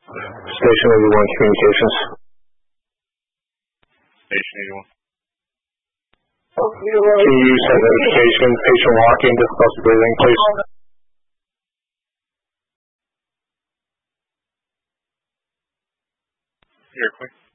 Station 81 Communications. Station 81. Can you send notification, patient walking, difficulty breathing, please? Here, quick.